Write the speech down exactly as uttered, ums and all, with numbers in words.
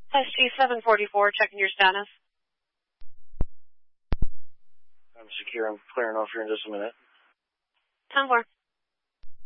S G seven forty-four, checking your status. I'm secure. I'm clearing off here in just a minute. ten four.